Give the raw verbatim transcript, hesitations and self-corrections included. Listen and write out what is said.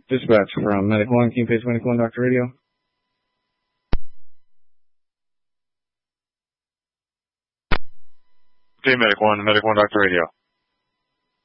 Dispatch from Medic one, King Page Medic one, Doctor Radio. Okay, Medic one, Medic one, Doctor Radio.